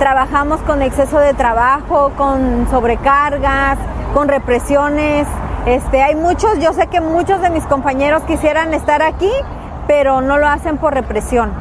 trabajamos con exceso de trabajo, con sobrecargas, con represiones. Hay muchos, yo sé que muchos de mis compañeros quisieran estar aquí, pero no lo hacen por represión.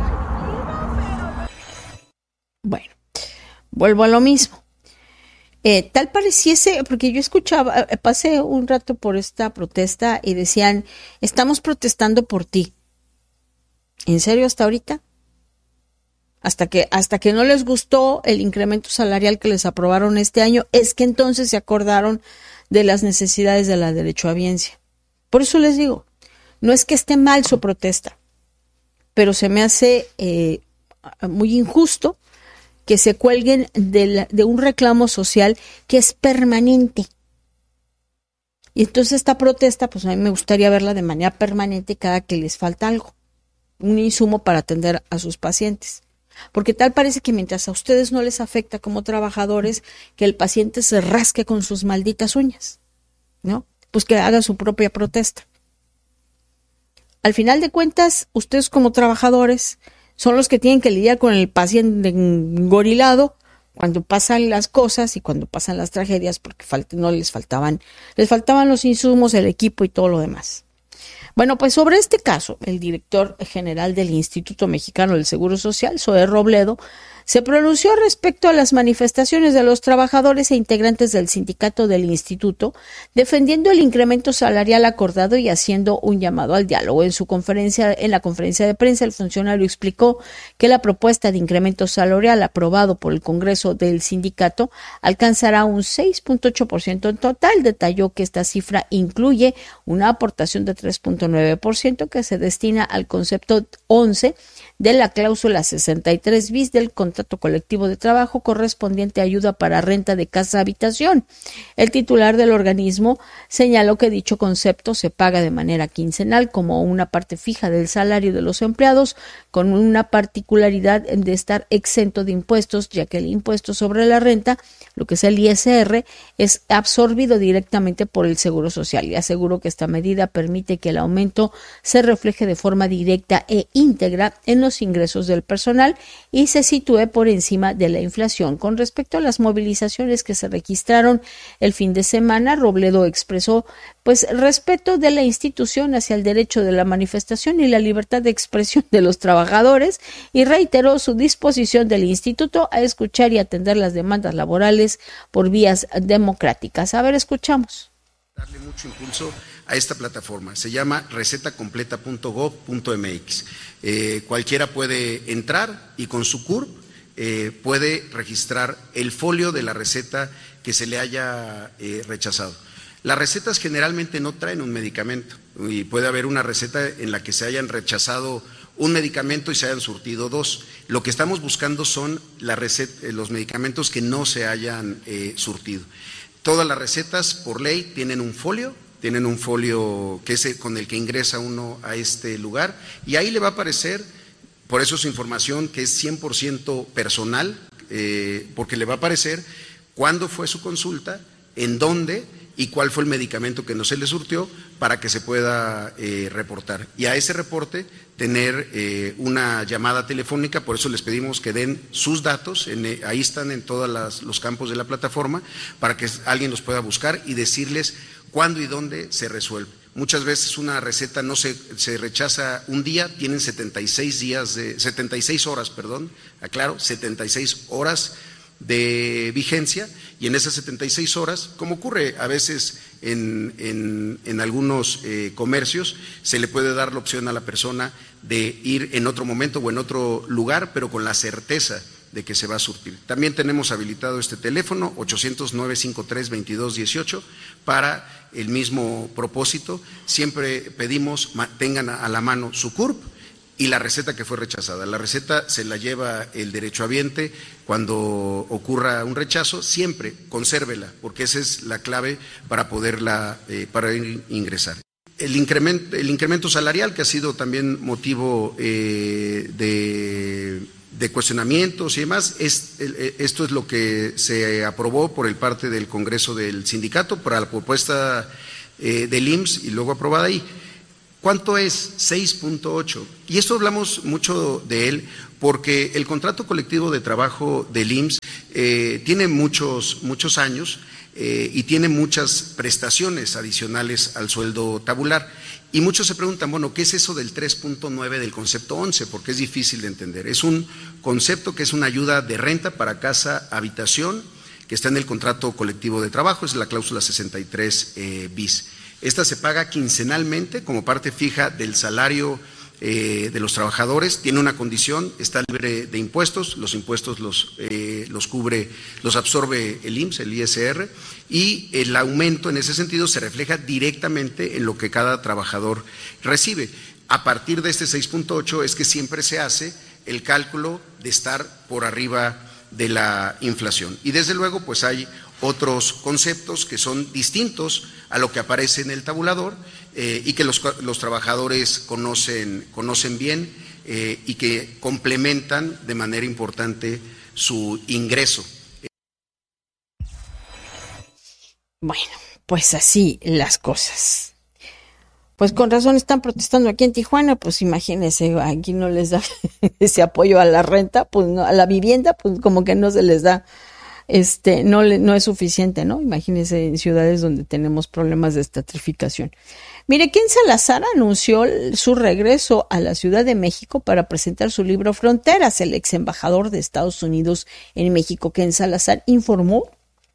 Bueno, vuelvo a lo mismo. Tal pareciese, porque yo escuchaba, pasé un rato por esta protesta y decían, estamos protestando por ti. ¿En serio hasta ahorita? Hasta que no les gustó el incremento salarial que les aprobaron este año, es que entonces se acordaron de las necesidades de la derechohabiencia. Por eso les digo, no es que esté mal su protesta, pero se me hace muy injusto que se cuelguen de un reclamo social que es permanente. Y entonces esta protesta, pues a mí me gustaría verla de manera permanente cada que les falta algo, un insumo para atender a sus pacientes. Porque tal parece que mientras a ustedes no les afecta como trabajadores, que el paciente se rasque con sus malditas uñas, ¿no? Pues que haga su propia protesta. Al final de cuentas, ustedes como trabajadores son los que tienen que lidiar con el paciente engorilado cuando pasan las cosas y cuando pasan las tragedias, porque les faltaban los insumos, el equipo y todo lo demás. Bueno, pues sobre este caso, el director general del Instituto Mexicano del Seguro Social, Zoé Robledo, se pronunció respecto a las manifestaciones de los trabajadores e integrantes del sindicato del instituto, defendiendo el incremento salarial acordado y haciendo un llamado al diálogo. En la conferencia de prensa, el funcionario explicó que la propuesta de incremento salarial aprobado por el Congreso del sindicato alcanzará un 6.8% en total. Detalló que esta cifra incluye una aportación de 3.9% que se destina al concepto 11 de la cláusula 63 bis del contrato colectivo de trabajo correspondiente a ayuda para renta de casa-habitación. El titular del organismo señaló que dicho concepto se paga de manera quincenal como una parte fija del salario de los empleados, con una particularidad de estar exento de impuestos, ya que el impuesto sobre la renta, lo que es el ISR, es absorbido directamente por el Seguro Social, y aseguró que esta medida permite que el aumento se refleje de forma directa e íntegra en los ingresos del personal y se sitúe por encima de la inflación. Con respecto a las movilizaciones que se registraron el fin de semana, Robledo expresó respeto de la institución hacia el derecho de la manifestación y la libertad de expresión de los trabajadores, y reiteró su disposición del instituto a escuchar y atender las demandas laborales por vías democráticas. A ver, escuchamos. Darle mucho impulso a esta plataforma, se llama recetacompleta.gov.mx. Cualquiera puede entrar y con su CURP puede registrar el folio de la receta que se le haya rechazado. Las recetas generalmente no traen un medicamento y puede haber una receta en la que se hayan rechazado un medicamento y se hayan surtido dos. Lo que estamos buscando son los medicamentos que no se hayan surtido. Todas las recetas por ley tienen un folio que es con el que ingresa uno a este lugar, y ahí le va a aparecer, por eso es información que es 100% personal, porque le va a aparecer cuándo fue su consulta, en dónde y cuál fue el medicamento que no se le surtió, para que se pueda reportar. Y a ese reporte tener una llamada telefónica. Por eso les pedimos que den sus datos, ahí están en todos los campos de la plataforma, para que alguien los pueda buscar y decirles cuándo y dónde se resuelve. Muchas veces una receta no se rechaza un día, tienen 76 horas, aclaro, 76 horas de vigencia, y en esas 76 horas, como ocurre a veces en algunos comercios, se le puede dar la opción a la persona de ir en otro momento o en otro lugar, pero con la certeza de que se va a surtir. También tenemos habilitado este teléfono 800-953-2218 para el mismo propósito. Siempre pedimos tengan a la mano su CURP y la receta que fue rechazada. La receta se la lleva el derechohabiente cuando ocurra un rechazo, siempre consérvela, porque esa es la clave para poderla para ingresar. El incremento salarial, que ha sido también motivo de cuestionamientos y demás, esto es lo que se aprobó por el parte del Congreso del Sindicato para la propuesta del IMSS y luego aprobada ahí. ¿Cuánto es? 6.8. Y esto hablamos mucho de él porque el contrato colectivo de trabajo del IMSS tiene muchos años y tiene muchas prestaciones adicionales al sueldo tabular. Y muchos se preguntan, bueno, ¿qué es eso del 3.9 del concepto 11? Porque es difícil de entender. Es un concepto que es una ayuda de renta para casa, habitación, que está en el contrato colectivo de trabajo, es la cláusula 63 bis. Esta se paga quincenalmente como parte fija del salario de los trabajadores, tiene una condición, está libre de impuestos, los impuestos los absorbe el IMSS, el ISR, y el aumento en ese sentido se refleja directamente en lo que cada trabajador recibe. A partir de este 6.8 es que siempre se hace el cálculo de estar por arriba de la inflación. Y desde luego pues hay otros conceptos que son distintos a lo que aparece en el tabulador y que los trabajadores conocen bien y que complementan de manera importante su ingreso. Bueno, pues así las cosas. Pues con razón están protestando aquí en Tijuana, pues imagínense, aquí no les da ese apoyo a la renta, pues no, a la vivienda, pues como que no se les da. No es suficiente, ¿no? Imagínense en ciudades donde tenemos problemas de estratificación. Mire, Ken Salazar anunció su regreso a la Ciudad de México para presentar su libro Fronteras. El ex embajador de Estados Unidos en México, Ken Salazar, informó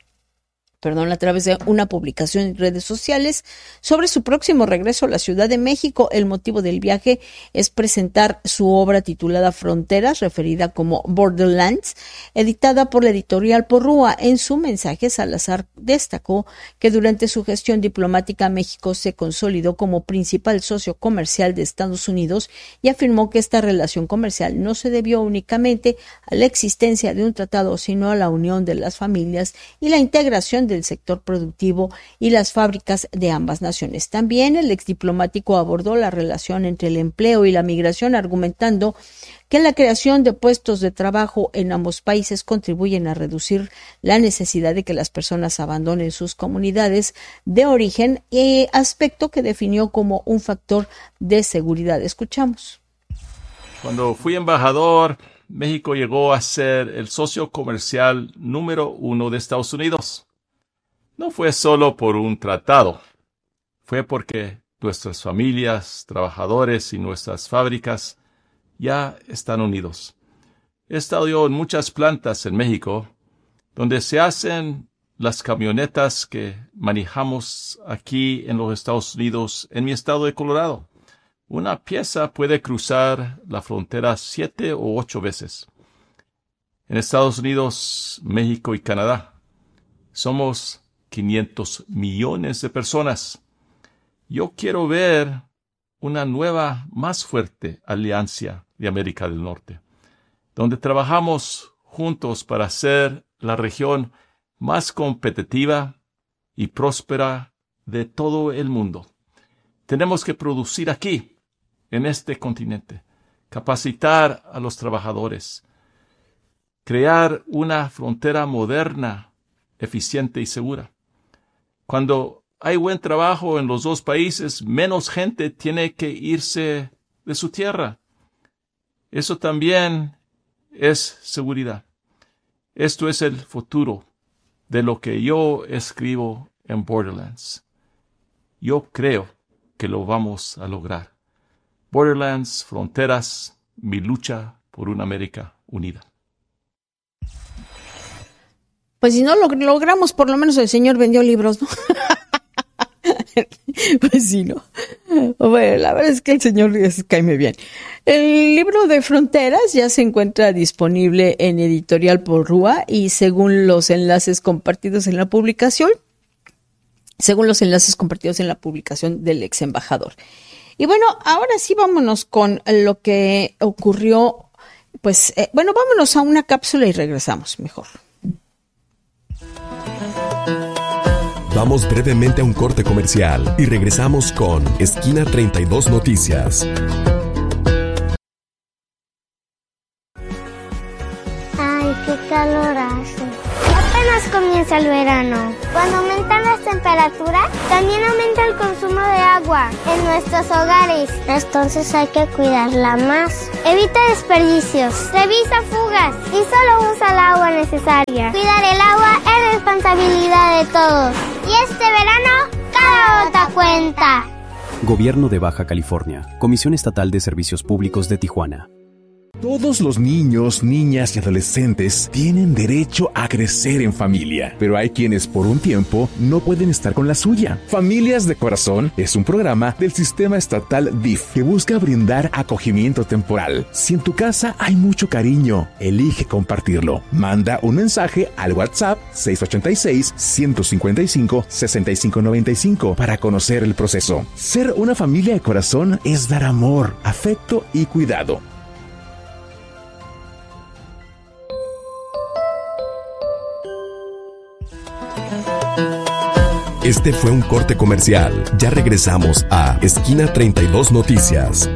a través de una publicación en redes sociales sobre su próximo regreso a la Ciudad de México. El motivo del viaje es presentar su obra titulada Fronteras, referida como Borderlands, editada por la editorial Porrúa. En su mensaje, Salazar destacó que durante su gestión diplomática México se consolidó como principal socio comercial de Estados Unidos y afirmó que esta relación comercial no se debió únicamente a la existencia de un tratado, sino a la unión de las familias y la integración del sector productivo y las fábricas de ambas naciones. También el exdiplomático abordó la relación entre el empleo y la migración, argumentando que la creación de puestos de trabajo en ambos países contribuyen a reducir la necesidad de que las personas abandonen sus comunidades de origen, aspecto que definió como un factor de seguridad. Escuchamos. Cuando fui embajador, México llegó a ser el socio comercial número 1 de Estados Unidos. No fue solo por un tratado, fue porque nuestras familias, trabajadores y nuestras fábricas ya están unidos. He estado en muchas plantas en México, donde se hacen las camionetas que manejamos aquí en los Estados Unidos, en mi estado de Colorado. Una pieza puede cruzar la frontera 7 o 8 veces. En Estados Unidos, México y Canadá, somos 500 millones de personas. Yo quiero ver una nueva, más fuerte alianza de América del Norte, donde trabajamos juntos para hacer la región más competitiva y próspera de todo el mundo. Tenemos que producir aquí, en este continente, capacitar a los trabajadores, crear una frontera moderna, eficiente y segura. Cuando hay buen trabajo en los dos países, menos gente tiene que irse de su tierra. Eso también es seguridad. Esto es el futuro de lo que yo escribo en Borderlands. Yo creo que lo vamos a lograr. Borderlands, fronteras, mi lucha por una América unida. Pues si no lo logramos, por lo menos el señor vendió libros, ¿no? Pues sí, ¿no? Bueno, la verdad es que el señor cae bien. El libro de Fronteras ya se encuentra disponible en Editorial Porrúa y según los enlaces compartidos en la publicación del ex embajador. Y bueno, ahora sí vámonos con lo que ocurrió. Pues, vámonos a una cápsula y regresamos mejor. Vamos brevemente a un corte comercial y regresamos con Esquina 32 Noticias. Ay, qué calor hace. Apenas comienza el verano. Cuando aumentan las temperaturas, también aumenta el consumo de agua en nuestros hogares. Entonces hay que cuidarla más. Evita desperdicios, revisa fugas y solo usa el agua necesaria. Cuidar el agua es responsabilidad de todos. Y este verano, cada gota cuenta. Gobierno de Baja California, Comisión Estatal de Servicios Públicos de Tijuana. Todos los niños, niñas y adolescentes tienen derecho a crecer en familia, pero hay quienes por un tiempo no pueden estar con la suya. Familias de Corazón es un programa del sistema estatal DIF que busca brindar acogimiento temporal. Si en tu casa hay mucho cariño, elige compartirlo. Manda un mensaje al WhatsApp 686-155-6595 para conocer el proceso. Ser una familia de corazón es dar amor, afecto y cuidado. Este fue un corte comercial. Ya regresamos a Esquina 32 Noticias.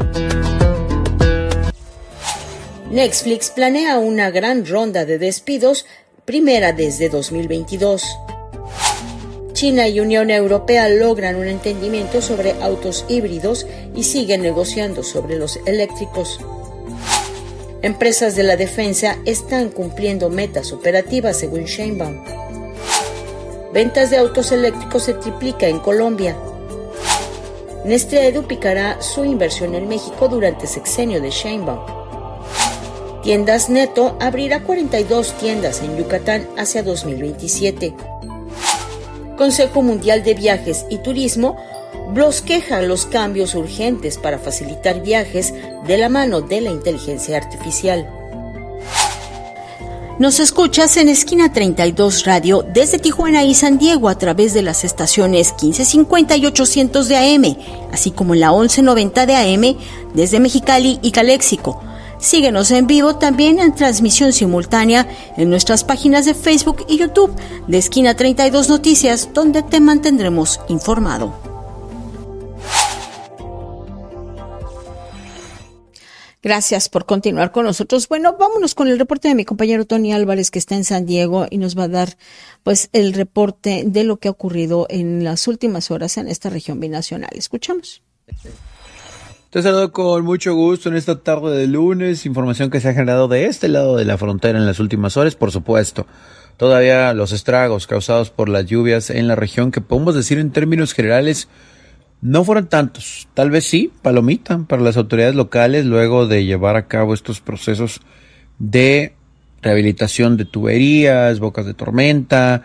Netflix planea una gran ronda de despidos, primera desde 2022. China y Unión Europea logran un entendimiento sobre autos híbridos y siguen negociando sobre los eléctricos. Empresas de la defensa están cumpliendo metas operativas según Sheinbaum. Ventas de autos eléctricos se triplica en Colombia. Nestlé duplicará su inversión en México durante sexenio de Sheinbaum. Tiendas Neto abrirá 42 tiendas en Yucatán hacia 2027. Consejo Mundial de Viajes y Turismo bosqueja los cambios urgentes para facilitar viajes de la mano de la inteligencia artificial. Nos escuchas en Esquina 32 Radio desde Tijuana y San Diego a través de las estaciones 1550 y 800 de AM, así como en la 1190 de AM desde Mexicali y Caléxico. Síguenos en vivo también en transmisión simultánea en nuestras páginas de Facebook y YouTube de Esquina 32 Noticias, donde te mantendremos informado. Gracias por continuar con nosotros. Bueno, vámonos con el reporte de mi compañero Tony Álvarez, que está en San Diego y nos va a dar pues el reporte de lo que ha ocurrido en las últimas horas en esta región binacional. Escuchamos. Te saludo con mucho gusto en esta tarde de lunes. Información que se ha generado de este lado de la frontera en las últimas horas, por supuesto. Todavía los estragos causados por las lluvias en la región, que podemos decir en términos generales no fueron tantos. Tal vez sí, palomita para las autoridades locales luego de llevar a cabo estos procesos de rehabilitación de tuberías, bocas de tormenta,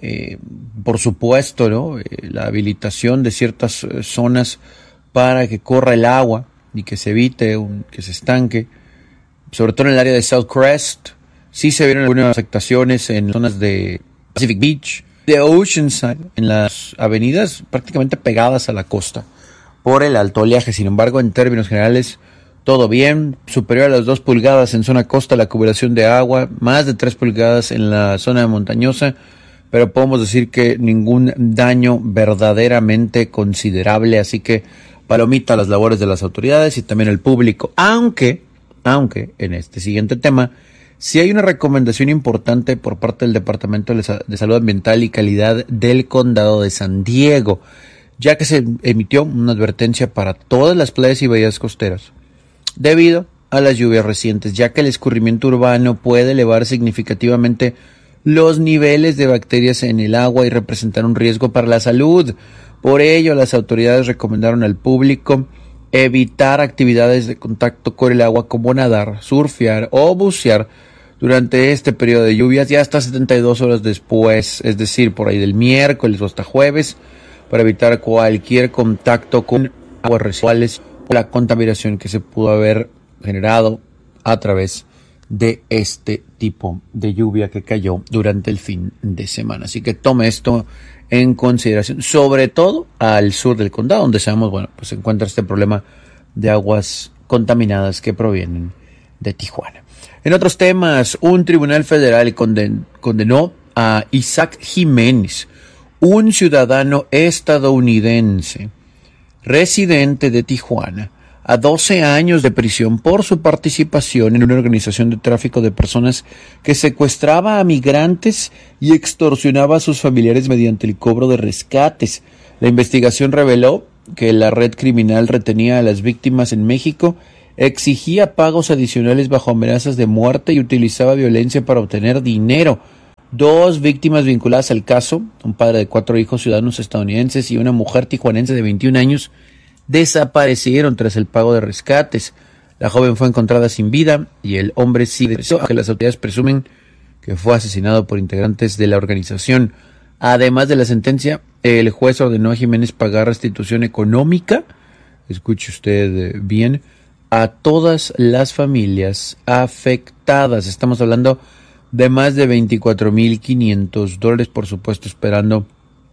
por supuesto, ¿no? La habilitación de ciertas zonas para que corra el agua y que se evite que se estanque, sobre todo en el área de South Crest. Sí se vieron algunas afectaciones en zonas de Pacific Beach, de Oceanside, en las avenidas prácticamente pegadas a la costa por el alto oleaje. Sin embargo, en términos generales, todo bien, superior a las 2 pulgadas en zona costa la acumulación de agua, más de 3 pulgadas en la zona montañosa, pero podemos decir que ningún daño verdaderamente considerable, así que palomita a las labores de las autoridades y también el público, aunque en este siguiente tema, sí hay una recomendación importante por parte del Departamento de Salud Ambiental y Calidad del Condado de San Diego, ya que se emitió una advertencia para todas las playas y bahías costeras debido a las lluvias recientes, ya que el escurrimiento urbano puede elevar significativamente los niveles de bacterias en el agua y representar un riesgo para la salud. Por ello, las autoridades recomendaron al público evitar actividades de contacto con el agua como nadar, surfear o bucear durante este periodo de lluvias y hasta 72 horas después, es decir, por ahí del miércoles o hasta jueves, para evitar cualquier contacto con aguas residuales o la contaminación que se pudo haber generado a través de este tipo de lluvia que cayó durante el fin de semana. Así que tome esto en consideración, sobre todo al sur del condado, donde sabemos, bueno, pues se encuentra este problema de aguas contaminadas que provienen de Tijuana. En otros temas, un tribunal federal condenó a Isaac Jiménez, un ciudadano estadounidense residente de Tijuana, a 12 años de prisión por su participación en una organización de tráfico de personas que secuestraba a migrantes y extorsionaba a sus familiares mediante el cobro de rescates. La investigación reveló que la red criminal retenía a las víctimas en México, exigía pagos adicionales bajo amenazas de muerte y utilizaba violencia para obtener dinero. 2 víctimas vinculadas al caso, un padre de 4 hijos ciudadanos estadounidenses y una mujer tijuanense de 21 años, desaparecieron tras el pago de rescates. La joven fue encontrada sin vida y el hombre sigue preso, aunque las autoridades presumen que fue asesinado por integrantes de la organización. Además de la sentencia, el juez ordenó a Jiménez pagar restitución económica, escuche usted bien, a todas las familias afectadas. Estamos hablando de más de $24,500, por supuesto, esperando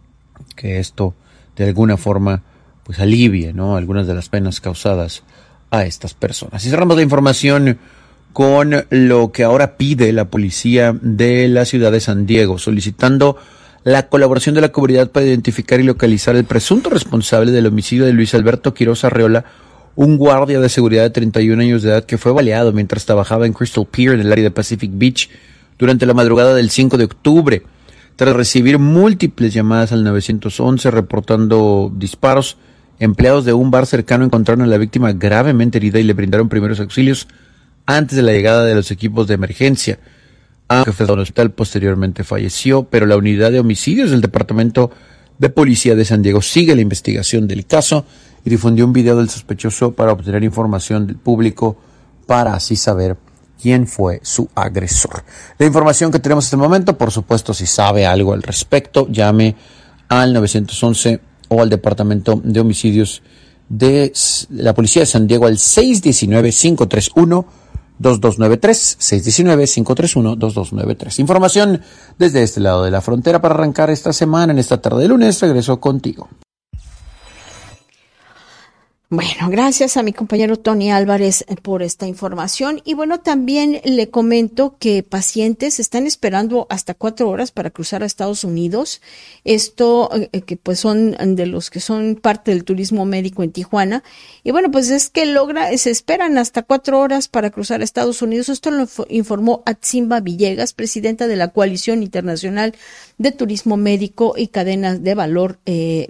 que esto de alguna forma pues alivie, ¿no?, algunas de las penas causadas a estas personas. Y cerramos la información con lo que ahora pide la policía de la ciudad de San Diego, solicitando la colaboración de la comunidad para identificar y localizar el presunto responsable del homicidio de Luis Alberto Quiroz Arreola, un guardia de seguridad de 31 años de edad que fue baleado mientras trabajaba en Crystal Pier en el área de Pacific Beach durante la madrugada del 5 de octubre. Tras recibir múltiples llamadas al 911 reportando disparos, empleados de un bar cercano encontraron a la víctima gravemente herida y le brindaron primeros auxilios antes de la llegada de los equipos de emergencia. Aunque fue al hospital, posteriormente falleció, pero la unidad de homicidios del Departamento de Policía de San Diego sigue la investigación del caso y difundió un video del sospechoso para obtener información del público para así saber quién fue su agresor. La información que tenemos hasta el momento, por supuesto, si sabe algo al respecto, llame al 911 o al Departamento de Homicidios de la Policía de San Diego al 619-531-2293, 619-531-2293. Información desde este lado de la frontera para arrancar esta semana, en esta tarde de lunes. Regreso contigo. Bueno, gracias a mi compañero Tony Álvarez por esta información. Y bueno, también le comento que pacientes están esperando hasta 4 horas para cruzar a Estados Unidos. Esto que pues son de los que son parte del turismo médico en Tijuana. Y bueno, pues es que se esperan hasta 4 horas para cruzar a Estados Unidos. Esto lo informó Atzimba Villegas, presidenta de la Coalición Internacional de Turismo Médico y Cadenas de Valor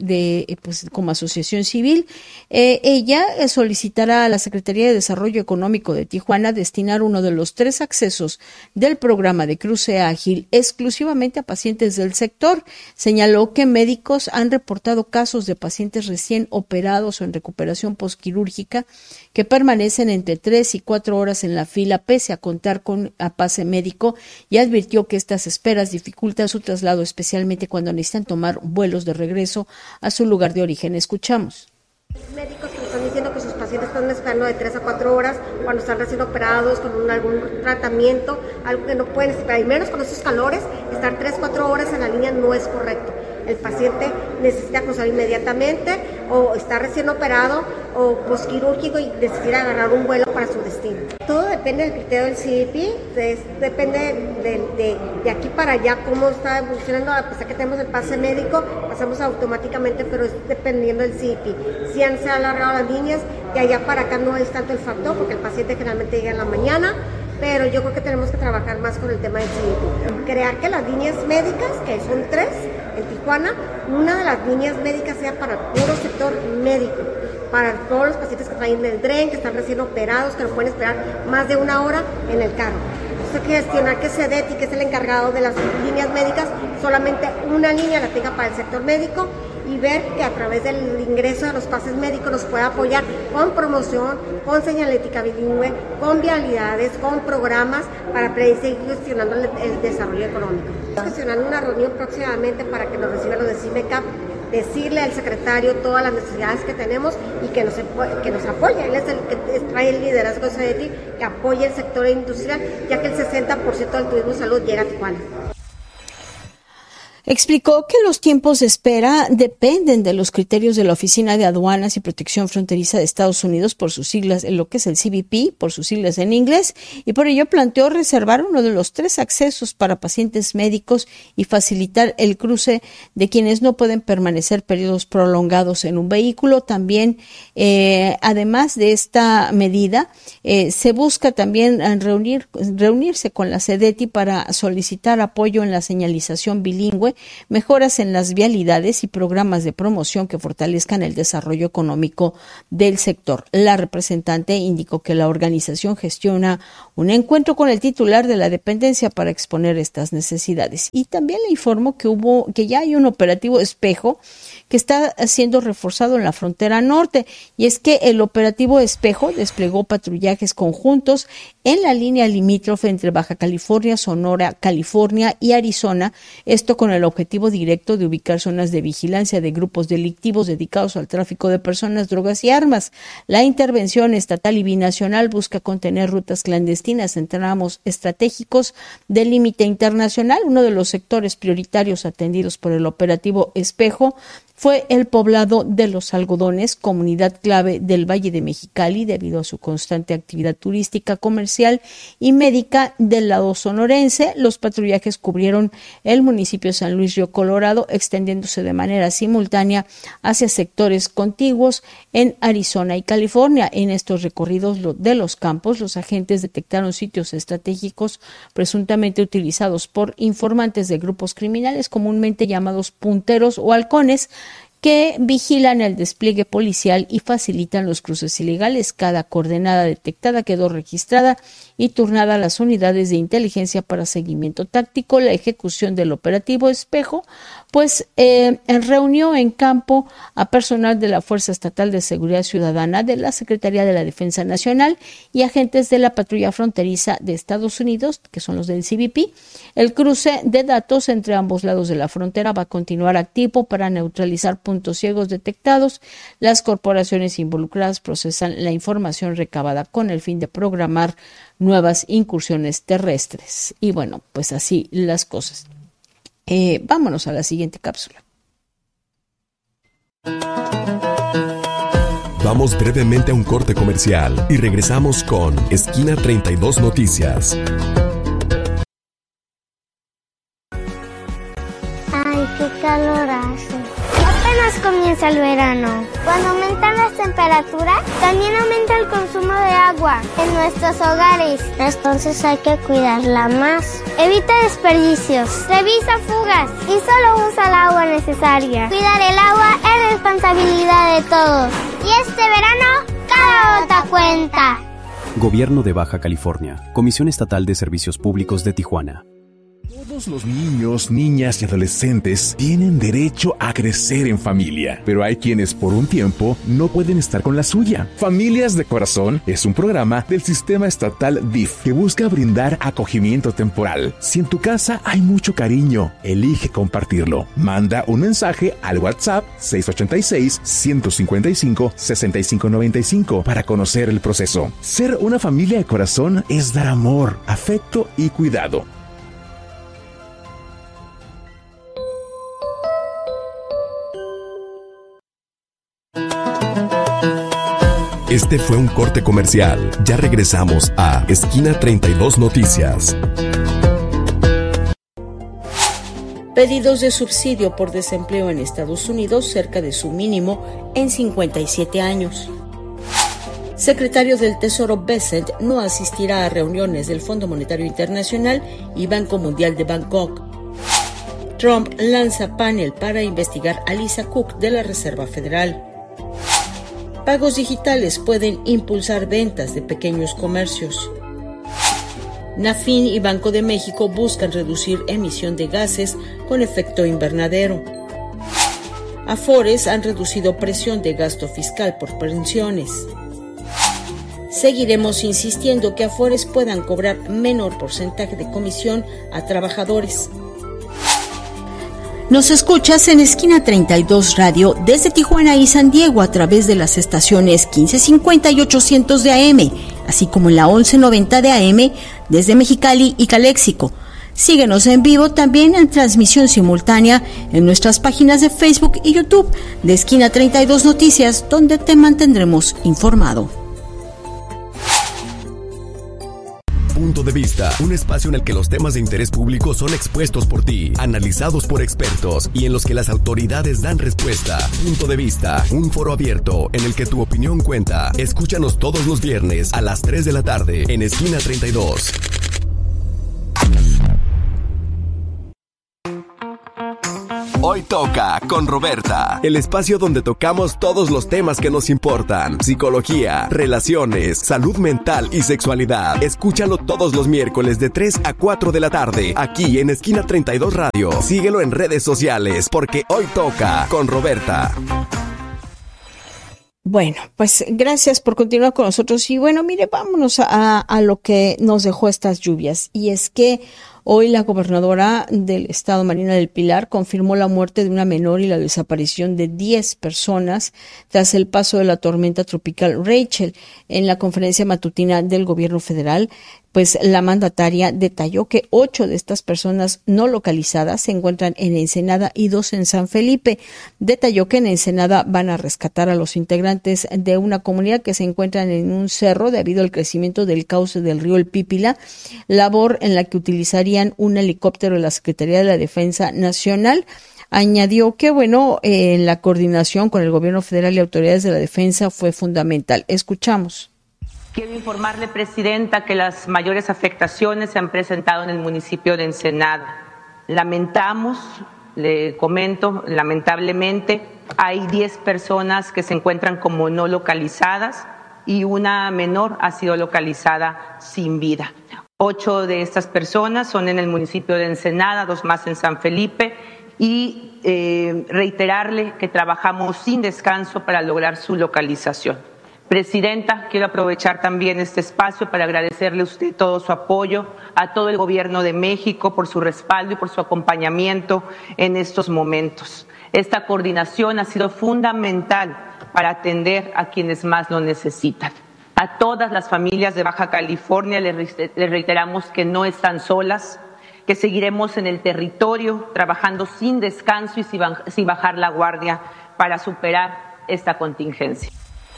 pues como asociación civil. Ella solicitará a la Secretaría de Desarrollo Económico de Tijuana destinar uno de los 3 accesos del programa de cruce ágil exclusivamente a pacientes del sector. Señaló que médicos han reportado casos de pacientes recién operados o en recuperación postquirúrgica que permanecen entre 3 y 4 horas en la fila pese a contar con pase médico, y advirtió que estas esperas dificultan su traslado, especialmente cuando necesitan tomar vuelos de regreso a su lugar de origen. Escuchamos. Médicos que nos están diciendo que sus pacientes están esperando de 3 a 4 horas cuando están recién operados con algún tratamiento, algo que no pueden esperar, y menos con esos calores, estar 3 a 4 horas en la línea no es correcto. El paciente necesita cruzar inmediatamente, o está recién operado o posquirúrgico y necesita agarrar un vuelo para su destino. Todo depende del criterio del CBP, depende de aquí para allá cómo está evolucionando. A pesar que tenemos el pase médico, pasamos automáticamente, pero es dependiendo del CBP. Si se han alargado las líneas, de allá para acá no es tanto el factor, porque el paciente generalmente llega en la mañana, pero yo creo que tenemos que trabajar más con el tema del CBP. Crear que las líneas médicas, que son 3 en Tijuana, una de las líneas médicas sea para puro sector médico, para todos los pacientes que traen del DREN, que están recién operados, que no pueden esperar más de 1 hora en el carro. Entonces hay que gestionar que CEDETI, que es el encargado de las líneas médicas, solamente una línea la tenga para el sector médico, y ver que a través del ingreso de los pases médicos nos pueda apoyar con promoción, con señalética bilingüe, con vialidades, con programas para seguir gestionando el desarrollo económico. Estamos gestionando una reunión próximamente para que nos reciban los de CIMECAP, decirle al secretario todas las necesidades que tenemos y que nos apoye. Él es el que trae el liderazgo de CEDETI, que apoye el sector industrial, ya que el 60% del turismo de salud llega a Tijuana. Explicó que los tiempos de espera dependen de los criterios de la Oficina de Aduanas y Protección Fronteriza de Estados Unidos, por sus siglas, en lo que es el CBP, por sus siglas en inglés, y por ello planteó reservar uno de los 3 accesos para pacientes médicos y facilitar el cruce de quienes no pueden permanecer periodos prolongados en un vehículo. También, además de esta medida, se busca también reunirse con la CEDETI para solicitar apoyo en la señalización bilingüe, mejoras en las vialidades y programas de promoción que fortalezcan el desarrollo económico del sector. La representante indicó que la organización gestiona un encuentro con el titular de la dependencia para exponer estas necesidades. Y también le informó que ya hay un operativo Espejo que está siendo reforzado en la frontera norte, y es que el operativo Espejo desplegó patrullajes conjuntos en la línea limítrofe entre Baja California, Sonora, California y Arizona, esto con el objetivo directo de ubicar zonas de vigilancia de grupos delictivos dedicados al tráfico de personas, drogas y armas. La intervención estatal y binacional busca contener rutas clandestinas en tramos estratégicos del límite internacional. Uno de los sectores prioritarios atendidos por el operativo Espejo fue el poblado de Los Algodones, comunidad clave del Valle de Mexicali, debido a su constante actividad turística, comercial y médica del lado sonorense. Los patrullajes cubrieron el municipio de San Luis Río Colorado, extendiéndose de manera simultánea hacia sectores contiguos en Arizona y California. En estos recorridos de los campos, los agentes detectaron sitios estratégicos presuntamente utilizados por informantes de grupos criminales, comúnmente llamados punteros o halcones, que vigilan el despliegue policial y facilitan los cruces ilegales. Cada coordenada detectada quedó registrada y turnada a las unidades de inteligencia para seguimiento táctico. La ejecución del operativo Espejo reunió en campo a personal de la Fuerza Estatal de Seguridad Ciudadana, de la Secretaría de la Defensa Nacional y agentes de la Patrulla Fronteriza de Estados Unidos, que son los del CBP. El cruce de datos entre ambos lados de la frontera va a continuar activo para neutralizar puntos ciegos detectados. Las corporaciones involucradas procesan la información recabada con el fin de programar nuevas incursiones terrestres. Y bueno, pues así las cosas. Vámonos a la siguiente cápsula. Vamos brevemente a un corte comercial y regresamos con Esquina 32 Noticias. Ay, qué calor hace. Apenas comienza el verano. Cuando aumentan las temperaturas, también aumenta el consumo de agua en nuestros hogares. Entonces hay que cuidarla más. Evita desperdicios, revisa fugas y solo usa el agua necesaria. Cuidar el agua es responsabilidad de todos. Y este verano, cada gota cuenta. Gobierno de Baja California, Comisión Estatal de Servicios Públicos de Tijuana. Todos los niños, niñas y adolescentes tienen derecho a crecer en familia, pero hay quienes por un tiempo no pueden estar con la suya. Familias de Corazón es un programa del sistema estatal DIF que busca brindar acogimiento temporal. Si en tu casa hay mucho cariño, elige compartirlo. Manda un mensaje al WhatsApp 686-155-6595 para conocer el proceso. Ser una familia de corazón es dar amor, afecto y cuidado. Este fue un corte comercial. Ya regresamos a Esquina 32 Noticias. Pedidos de subsidio por desempleo en Estados Unidos cerca de su mínimo en 57 años. Secretario del Tesoro Bessent no asistirá a reuniones del Fondo Monetario Internacional y Banco Mundial de Bangkok. Trump lanza panel para investigar a Lisa Cook de la Reserva Federal. Pagos digitales pueden impulsar ventas de pequeños comercios. Nafin y Banco de México buscan reducir emisión de gases con efecto invernadero. Afores han reducido presión de gasto fiscal por pensiones. Seguiremos insistiendo que Afores puedan cobrar menor porcentaje de comisión a trabajadores. Nos escuchas en Esquina 32 Radio desde Tijuana y San Diego a través de las estaciones 1550 y 800 de AM, así como en la 1190 de AM desde Mexicali y Caléxico. Síguenos en vivo también en transmisión simultánea en nuestras páginas de Facebook y YouTube de Esquina 32 Noticias, donde te mantendremos informado. Punto de Vista, un espacio en el que los temas de interés público son expuestos por ti, analizados por expertos y en los que las autoridades dan respuesta. Punto de Vista, un foro abierto en el que tu opinión cuenta. Escúchanos todos los viernes a las 3 de la tarde en Esquina 32. Hoy toca con Roberta, el espacio donde tocamos todos los temas que nos importan: psicología, relaciones, salud mental y sexualidad. Escúchalo todos los miércoles de 3 a 4 de la tarde, aquí en Esquina 32 Radio. Síguelo en redes sociales, porque hoy toca con Roberta. Bueno, pues gracias por continuar con nosotros. Y bueno, mire, vámonos a lo que nos dejó estas lluvias. Y es que hoy la gobernadora del estado, Marina del Pilar, confirmó la muerte de una menor y la desaparición de 10 personas tras el paso de la tormenta tropical Rachel. En la conferencia matutina del gobierno federal, pues la mandataria detalló que 8 de estas personas no localizadas se encuentran en Ensenada y 2 en San Felipe. Detalló que en Ensenada van a rescatar a los integrantes de una comunidad que se encuentran en un cerro debido al crecimiento del cauce del río El Pípila, labor en la que utilizarían un helicóptero de la Secretaría de la Defensa Nacional. Añadió que, la coordinación con el gobierno federal y autoridades de la defensa fue fundamental. Escuchamos. Quiero informarle, Presidenta, que las mayores afectaciones se han presentado en el municipio de Ensenada. Lamentamos, le comento, lamentablemente, hay 10 personas que se encuentran como no localizadas y una menor ha sido localizada sin vida. 8 de estas personas son en el municipio de Ensenada, 2 más en San Felipe, y reiterarle que trabajamos sin descanso para lograr su localización. Presidenta, quiero aprovechar también este espacio para agradecerle a usted todo su apoyo, a todo el gobierno de México por su respaldo y por su acompañamiento en estos momentos. Esta coordinación ha sido fundamental para atender a quienes más lo necesitan. A todas las familias de Baja California les reiteramos que no están solas, que seguiremos en el territorio trabajando sin descanso y sin bajar la guardia para superar esta contingencia.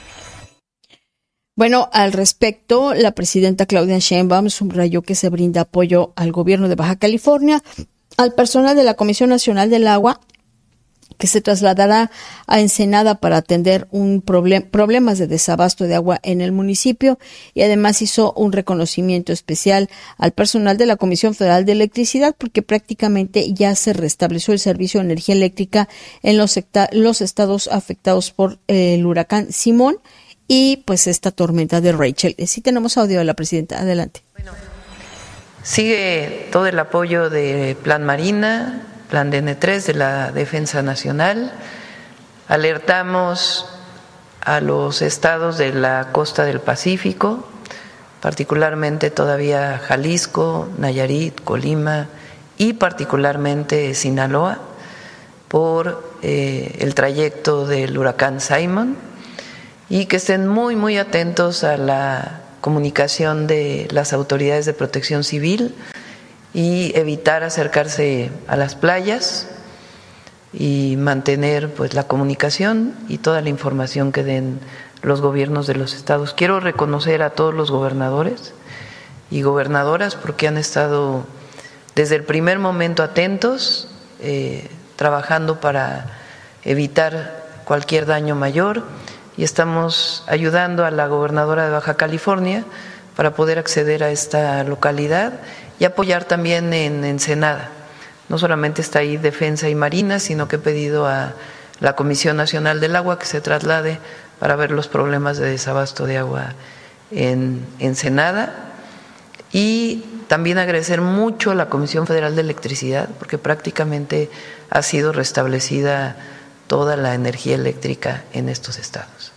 Bueno, al respecto, la presidenta Claudia Sheinbaum subrayó que se brinda apoyo al gobierno de Baja California, al personal de la Comisión Nacional del Agua, que se trasladará a Ensenada para atender problemas de desabasto de agua en el municipio, y además hizo un reconocimiento especial al personal de la Comisión Federal de Electricidad, porque prácticamente ya se restableció el servicio de energía eléctrica en los estados afectados por el huracán Simón y pues esta tormenta de Rachel. Sí tenemos audio de la presidenta, adelante. Bueno, sigue todo el apoyo de Plan Marina, Plan DN3 de la Defensa Nacional. Alertamos a los estados de la costa del Pacífico, particularmente todavía Jalisco, Nayarit, Colima y particularmente Sinaloa, por el trayecto del huracán Simon, y que estén muy atentos a la comunicación de las autoridades de protección civil y evitar acercarse a las playas y mantener pues la comunicación y toda la información que den los gobiernos de los estados. Quiero reconocer a todos los gobernadores y gobernadoras porque han estado desde el primer momento atentos, trabajando para evitar cualquier daño mayor, y estamos ayudando a la gobernadora de Baja California para poder acceder a esta localidad y apoyar también en Ensenada. No solamente está ahí Defensa y Marina, sino que he pedido a la Comisión Nacional del Agua que se traslade para ver los problemas de desabasto de agua en Ensenada, y también agradecer mucho a la Comisión Federal de Electricidad porque prácticamente ha sido restablecida toda la energía eléctrica en estos estados.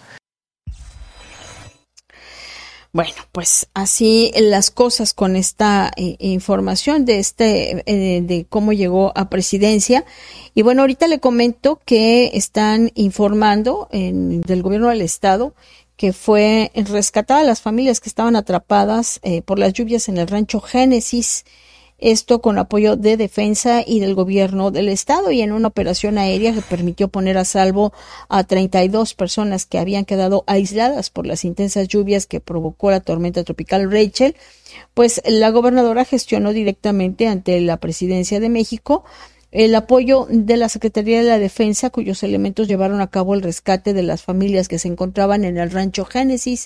Bueno, pues así las cosas con esta información de cómo llegó a presidencia. Y bueno, ahorita le comento que están informando del gobierno del estado que fue rescatada a las familias que estaban atrapadas por las lluvias en el rancho Génesis, esto con apoyo de Defensa y del gobierno del estado, y en una operación aérea que permitió poner a salvo a 32 personas que habían quedado aisladas por las intensas lluvias que provocó la tormenta tropical Rachel, pues la gobernadora gestionó directamente ante la Presidencia de México el apoyo de la Secretaría de la Defensa, cuyos elementos llevaron a cabo el rescate de las familias que se encontraban en el rancho Génesis.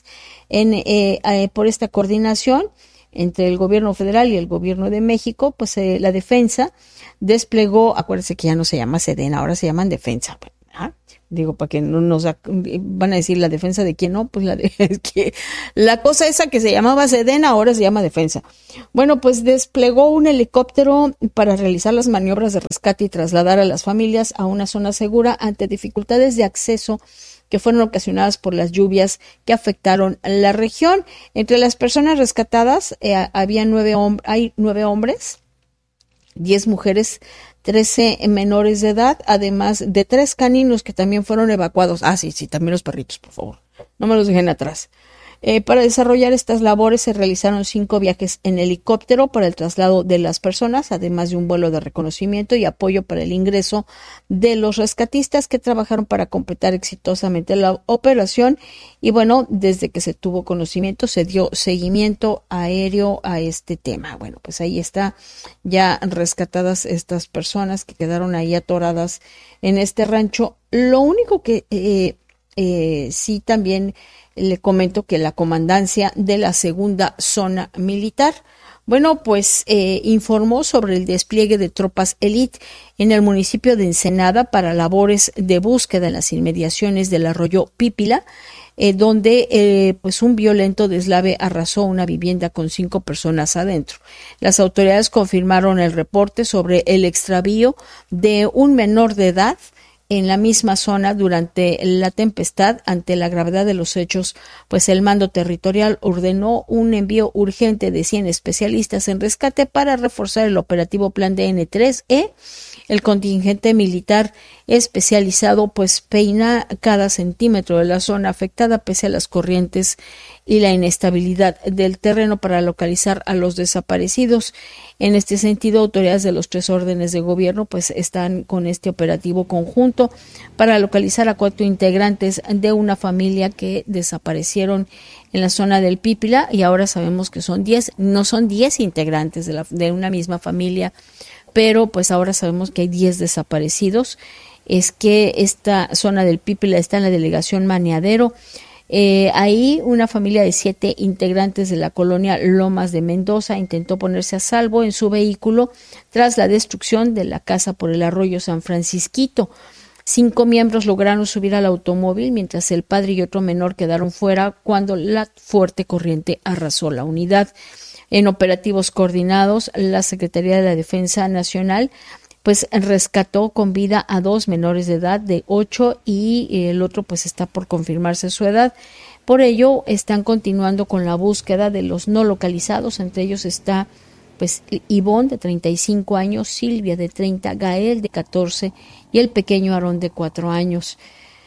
Por esta coordinación entre el gobierno federal y el gobierno de México, pues la Defensa desplegó, acuérdense que ya no se llama Sedena, ahora se llaman Defensa. Digo, para que no nos van a decir la defensa de quién, no, pues la cosa esa que se llamaba Sedena ahora se llama Defensa. Bueno, pues desplegó un helicóptero para realizar las maniobras de rescate y trasladar a las familias a una zona segura ante dificultades de acceso que fueron ocasionadas por las lluvias que afectaron la región. Entre las personas rescatadas hay 9 hombres, 10 mujeres, 13 menores de edad, además de 3 caninos que también fueron evacuados. Sí, también los perritos, por favor, no me los dejen atrás. Para desarrollar estas labores se realizaron 5 viajes en helicóptero para el traslado de las personas, además de un vuelo de reconocimiento y apoyo para el ingreso de los rescatistas que trabajaron para completar exitosamente la operación. Y bueno, desde que se tuvo conocimiento se dio seguimiento aéreo a este tema. Bueno, pues ahí está ya rescatadas estas personas que quedaron ahí atoradas en este rancho. Lo único que sí también le comento que la comandancia de la segunda zona militar, bueno, pues informó sobre el despliegue de tropas élite en el municipio de Ensenada para labores de búsqueda en las inmediaciones del arroyo Pípila, donde pues un violento deslave arrasó una vivienda con 5 personas adentro. Las autoridades confirmaron el reporte sobre el extravío de un menor de edad en la misma zona durante la tempestad. Ante la gravedad de los hechos, pues el mando territorial ordenó un envío urgente de 100 especialistas en rescate para reforzar el operativo Plan DN3E. El contingente militar especializado pues peina cada centímetro de la zona afectada pese a las corrientes y la inestabilidad del terreno para localizar a los desaparecidos. En este sentido, autoridades de los 3 órdenes de gobierno pues están con este operativo conjunto para localizar a 4 integrantes de una familia que desaparecieron en la zona del Pípila, y ahora sabemos que son 10, no son 10 integrantes de una misma familia, pero pues ahora sabemos que hay 10 desaparecidos. Es que esta zona del Pípila está en la delegación Maniadero. Ahí una familia de 7 integrantes de la colonia Lomas de Mendoza intentó ponerse a salvo en su vehículo tras la destrucción de la casa por el arroyo San Francisquito. 5 miembros lograron subir al automóvil, mientras el padre y otro menor quedaron fuera cuando la fuerte corriente arrasó la unidad. En operativos coordinados, la Secretaría de la Defensa Nacional pues rescató con vida a 2 menores de edad de 8 y el otro pues está por confirmarse su edad. Por ello están continuando con la búsqueda de los no localizados. Entre ellos está pues Ivonne de 35 años, Silvia de 30, Gael de 14 y el pequeño Aarón de 4 años.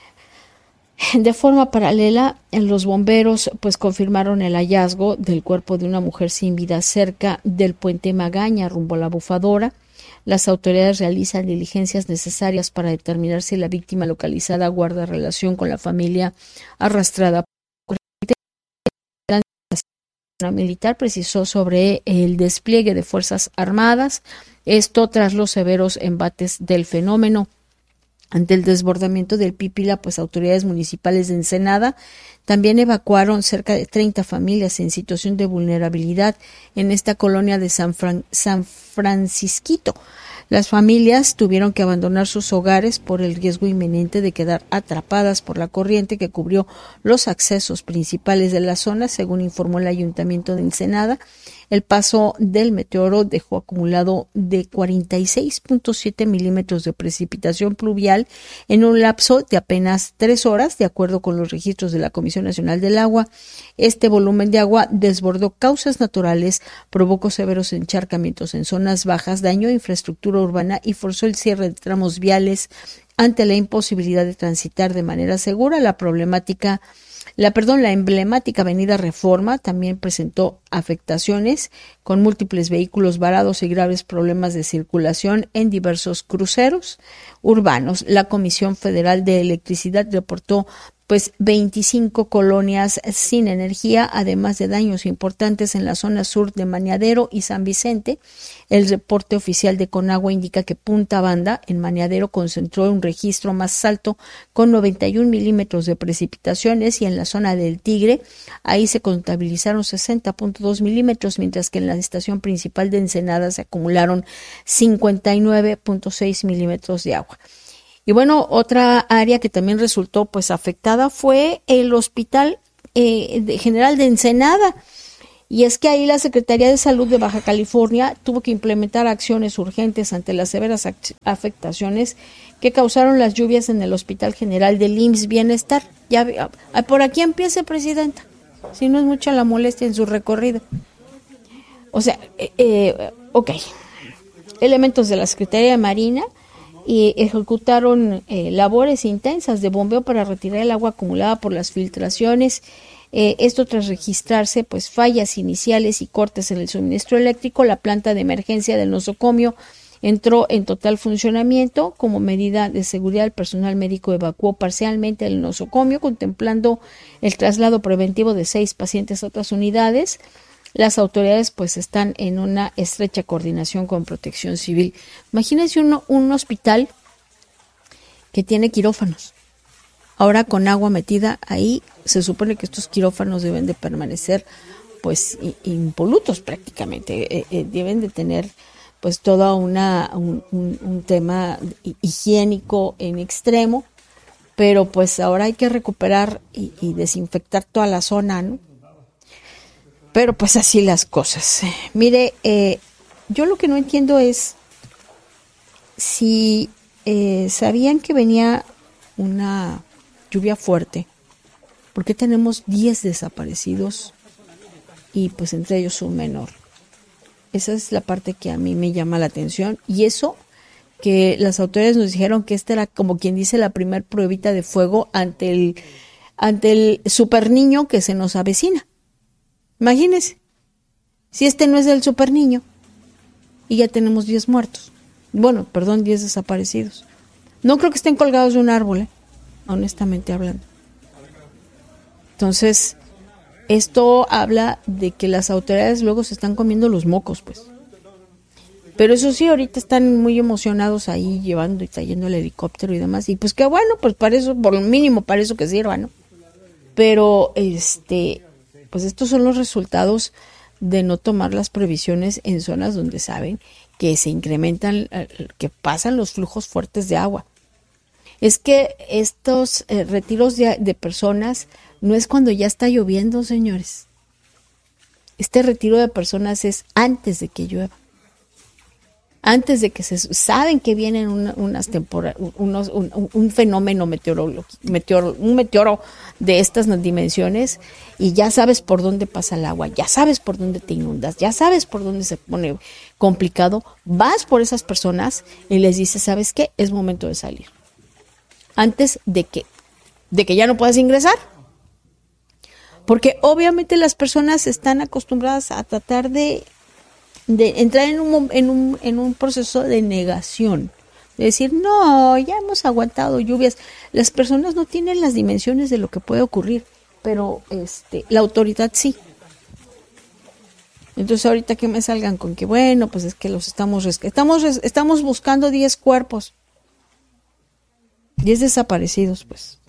De forma paralela, los bomberos pues confirmaron el hallazgo del cuerpo de una mujer sin vida cerca del puente Magaña rumbo a la Bufadora. Las autoridades realizan diligencias necesarias para determinar si la víctima localizada guarda relación con la familia arrastrada. La militar precisó sobre el despliegue de Fuerzas Armadas, esto tras los severos embates del fenómeno. Ante el desbordamiento del Pípila, pues autoridades municipales de Ensenada también evacuaron cerca de 30 familias en situación de vulnerabilidad en esta colonia de San Francisquito. Las familias tuvieron que abandonar sus hogares por el riesgo inminente de quedar atrapadas por la corriente que cubrió los accesos principales de la zona, según informó el Ayuntamiento de Ensenada. El paso del meteoro dejó acumulado de 46.7 milímetros de precipitación pluvial en un lapso de apenas 3 horas, de acuerdo con los registros de la Comisión Nacional del Agua. Este volumen de agua desbordó causas naturales, provocó severos encharcamientos en zonas bajas, dañó infraestructura urbana y forzó el cierre de tramos viales ante la imposibilidad de transitar de manera segura. La problemática La emblemática Avenida Reforma también presentó afectaciones con múltiples vehículos varados y graves problemas de circulación en diversos cruceros urbanos. La Comisión Federal de Electricidad reportó 25 colonias sin energía, además de daños importantes en la zona sur de Maneadero y San Vicente. El reporte oficial de Conagua indica que Punta Banda, en Maneadero, concentró un registro más alto con 91 milímetros de precipitaciones, y en la zona del Tigre, ahí se contabilizaron 60.2 milímetros, mientras que en la estación principal de Ensenada se acumularon 59.6 milímetros de agua. Y bueno, otra área que también resultó afectada fue el Hospital General de Ensenada. Y es que ahí la Secretaría de Salud de Baja California tuvo que implementar acciones urgentes ante las severas afectaciones que causaron las lluvias en el Hospital General del IMSS Bienestar. Ya por aquí empiece, Presidenta, si no es mucha la molestia en su recorrido. O sea, elementos de la Secretaría de Marina y ejecutaron labores intensas de bombeo para retirar el agua acumulada por las filtraciones. Esto tras registrarse fallas iniciales y cortes en el suministro eléctrico. La planta de emergencia del nosocomio entró en total funcionamiento. Como medida de seguridad, el personal médico evacuó parcialmente el nosocomio, contemplando el traslado preventivo de 6 pacientes a otras unidades. Las autoridades están en una estrecha coordinación con Protección Civil. Imagínense un hospital que tiene quirófanos. Ahora con agua metida ahí, se supone que estos quirófanos deben de permanecer impolutos prácticamente. Deben de tener todo un tema higiénico en extremo, pero ahora hay que recuperar y desinfectar toda la zona, ¿no? Pero así las cosas. Mire, yo lo que no entiendo es si sabían que venía una lluvia fuerte, ¿por qué tenemos 10 desaparecidos y entre ellos un menor? Esa es la parte que a mí me llama la atención, y eso que las autoridades nos dijeron que esta era, como quien dice, la primer pruebita de fuego ante el super niño que se nos avecina. Imagínense, si este no es el super niño y ya tenemos 10 muertos. 10 desaparecidos. No creo que estén colgados de un árbol, honestamente hablando. Entonces, esto habla de que las autoridades luego se están comiendo los mocos, Pero eso sí, ahorita están muy emocionados ahí llevando y trayendo el helicóptero y demás. Y qué bueno, para eso, por lo mínimo, para eso que sirva, ¿no? Pero estos son los resultados de no tomar las previsiones en zonas donde saben que se incrementan, que pasan los flujos fuertes de agua. Es que estos retiros de personas no es cuando ya está lloviendo, señores. Este retiro de personas es antes de que llueva. Antes de que saben que vienen unas un fenómeno meteoro de estas dimensiones, y ya sabes por dónde pasa el agua, ya sabes por dónde te inundas, ya sabes por dónde se pone complicado. Vas por esas personas y les dices, ¿sabes qué? Es momento de salir. Antes de que ya no puedas ingresar. Porque obviamente las personas están acostumbradas a tratar de entrar en un proceso de negación, de decir, no, ya hemos aguantado lluvias. Las personas no tienen las dimensiones de lo que puede ocurrir, pero la autoridad sí. Entonces ahorita que me salgan con que es que los estamos buscando 10 cuerpos, 10 desaparecidos,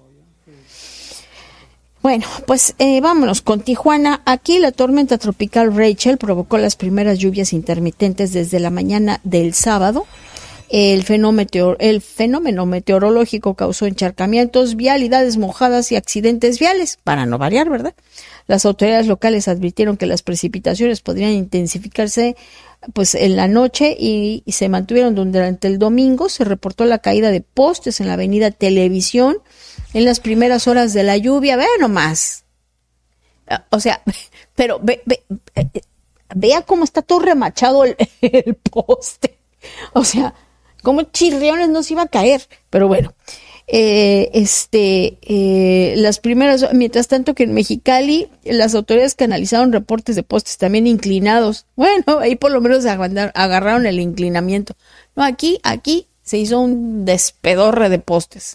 Bueno, vámonos con Tijuana. Aquí la tormenta tropical Rachel provocó las primeras lluvias intermitentes desde la mañana del sábado. El fenómeno meteorológico causó encharcamientos, vialidades mojadas y accidentes viales, para no variar, ¿verdad? Las autoridades locales advirtieron que las precipitaciones podrían intensificarse en la noche y se mantuvieron durante el domingo. Se reportó la caída de postes en la avenida Televisión en las primeras horas de la lluvia. Ve nomás. O sea, pero vea cómo está todo remachado el poste. O sea, cómo chirriones nos iba a caer. Pero bueno, Las primeras, mientras tanto que en Mexicali las autoridades canalizaron reportes de postes también inclinados. Bueno, ahí por lo menos agarraron el inclinamiento. No, aquí se hizo un despedorre de postes.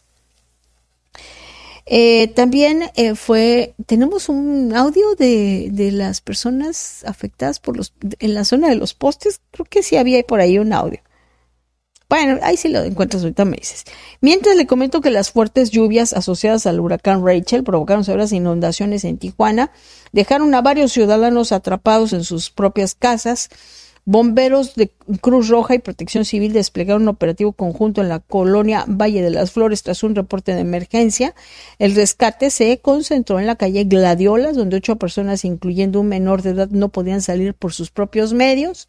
También tenemos un audio de las personas afectadas en la zona de los postes. Creo que sí había por ahí un audio. Bueno, ahí sí lo encuentras, ahorita me dices. Mientras le comento que las fuertes lluvias asociadas al huracán Rachel provocaron severas inundaciones en Tijuana, dejaron a varios ciudadanos atrapados en sus propias casas. Bomberos de Cruz Roja y Protección Civil desplegaron un operativo conjunto en la colonia Valle de las Flores tras un reporte de emergencia. El rescate se concentró en la calle Gladiolas, donde 8 personas, incluyendo un menor de edad, no podían salir por sus propios medios.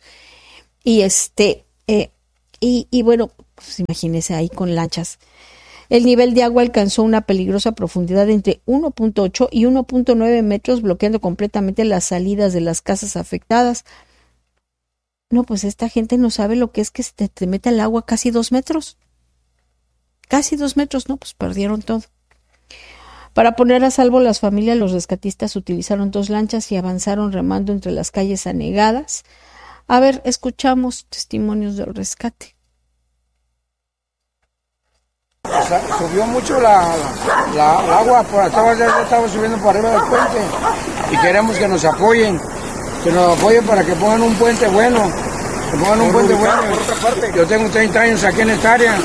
Y bueno, pues imagínense ahí con lanchas. El nivel de agua alcanzó una peligrosa profundidad entre 1.8 y 1.9 metros, bloqueando completamente las salidas de las casas afectadas. No, pues esta gente no sabe lo que es que se te meta el agua casi 2 metros. Casi 2 metros, no, pues perdieron todo. Para poner a salvo las familias, los rescatistas utilizaron 2 lanchas y avanzaron remando entre las calles anegadas. A ver, escuchamos testimonios del rescate. Subió mucho la agua, ya estaba subiendo por arriba del puente y queremos que nos apoyen para que pongan un puente bueno, Yo tengo 30 años aquí en esta área.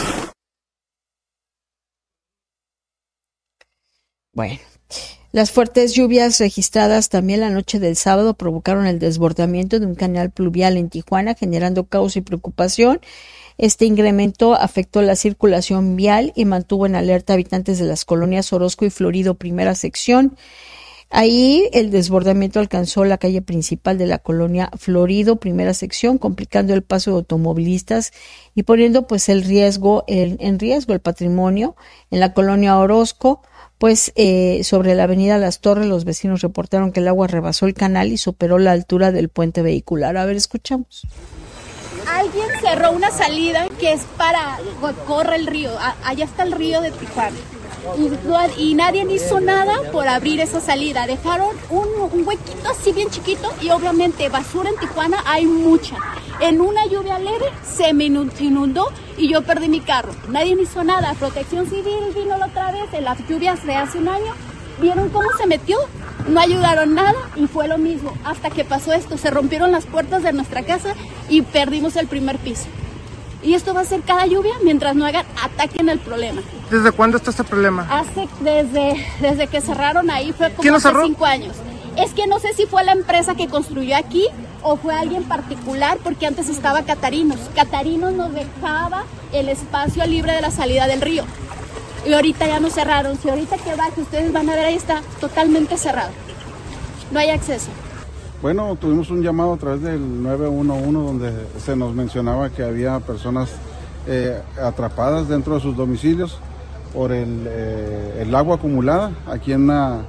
Bueno, las fuertes lluvias registradas también la noche del sábado provocaron el desbordamiento de un canal pluvial en Tijuana, generando caos y preocupación. Este incremento afectó la circulación vial y mantuvo en alerta a habitantes de las colonias Orozco y Florido, primera sección. Ahí el desbordamiento alcanzó la calle principal de la colonia Florido, primera sección, complicando el paso de automovilistas y poniendo pues en riesgo el patrimonio. En la colonia Orozco, pues sobre la avenida Las Torres, los vecinos reportaron que el agua rebasó el canal y superó la altura del puente vehicular. A ver, escuchamos. Alguien cerró una salida que es para corre el río, allá está el río de Tijuana. Y nadie hizo nada por abrir esa salida. Dejaron un huequito así bien chiquito y obviamente basura en Tijuana hay mucha. En una lluvia leve se me inundó y yo perdí mi carro. Nadie hizo nada. Protección Civil vino la otra vez en las lluvias de hace un año. ¿Vieron cómo se metió? No ayudaron nada y fue lo mismo. Hasta que pasó esto, se rompieron las puertas de nuestra casa y perdimos el primer piso. Y esto va a ser cada lluvia mientras no ataquen el problema. ¿Desde cuándo está este problema? Desde que cerraron ahí, fue como hace 5 años. Es que no sé si fue la empresa que construyó aquí o fue alguien particular, porque antes estaba Catarinos. Catarinos nos dejaba el espacio libre de la salida del río. Y ahorita ya nos cerraron. Si ahorita que baje, ustedes van a ver, ahí está totalmente cerrado. No hay acceso. Bueno, tuvimos un llamado a través del 911 donde se nos mencionaba que había personas atrapadas dentro de sus domicilios por el agua acumulada aquí en la...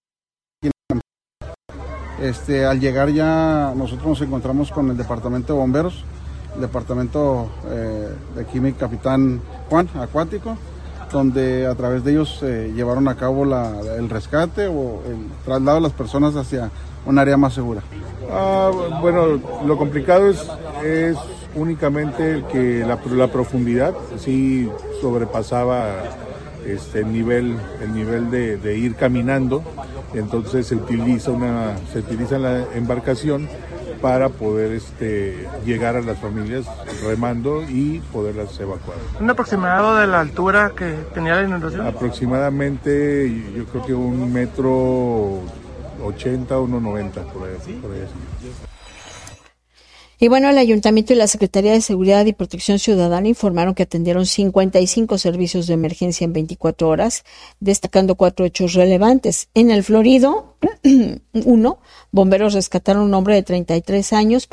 al llegar ya nosotros nos encontramos con el departamento de bomberos, el departamento de aquí mi capitán Juan Acuático, donde a través de ellos llevaron a cabo el rescate o el traslado de las personas hacia un área más segura. Bueno, lo complicado es únicamente que la profundidad sí sobrepasaba el nivel de ir caminando, entonces se utiliza la embarcación para poder llegar a las familias remando y poderlas evacuar. ¿Un aproximado de la altura que tenía la inundación? Aproximadamente, yo creo que 1,80 metros, 1,90 por ahí. Y bueno, el Ayuntamiento y la Secretaría de Seguridad y Protección Ciudadana informaron que atendieron 55 servicios de emergencia en 24 horas, destacando 4 hechos relevantes. En el Florido, bomberos rescataron a un hombre de 33 años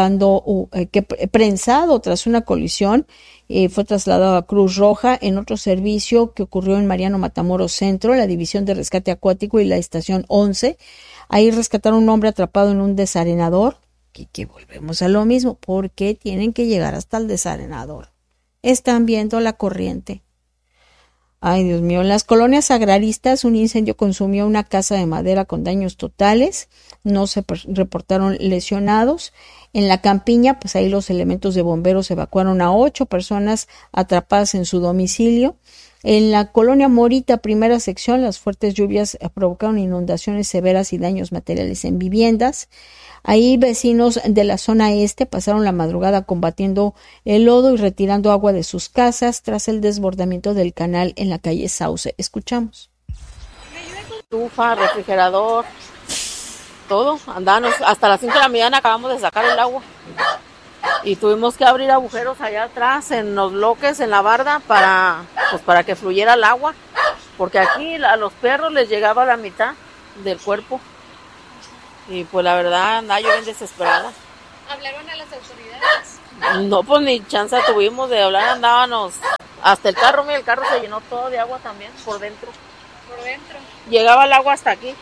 prensado tras una colisión. Fue trasladado a Cruz Roja. En otro servicio que ocurrió en Mariano Matamoros Centro, la División de Rescate Acuático y la Estación 11, ahí rescataron a un hombre atrapado en un desarenador. Que volvemos a lo mismo, ¿por qué tienen que llegar hasta el desarenador? Están viendo la corriente. Ay, Dios mío. En las colonias agraristas, un incendio consumió una casa de madera con daños totales. No se reportaron lesionados. En la campiña, pues ahí los elementos de bomberos evacuaron a 8 personas atrapadas en su domicilio. En la colonia Morita, primera sección, las fuertes lluvias provocaron inundaciones severas y daños materiales en viviendas. Ahí vecinos de la zona este pasaron la madrugada combatiendo el lodo y retirando agua de sus casas tras el desbordamiento del canal en la calle Sauce. Escuchamos. Estufa, refrigerador, todo. Andábamos hasta las 5 de la mañana, acabamos de sacar el agua. Y tuvimos que abrir agujeros allá atrás en los bloques, en la barda, para que fluyera el agua. Porque aquí a los perros les llegaba la mitad del cuerpo. Y pues la verdad andaba yo bien desesperada. ¿Hablaron a las autoridades? No, pues ni chance tuvimos de hablar, andábamos hasta el carro se llenó todo de agua también, por dentro. Por dentro. Llegaba el agua hasta aquí.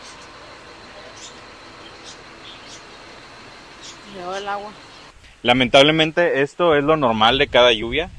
Llegaba el agua. Lamentablemente esto es lo normal de cada lluvia,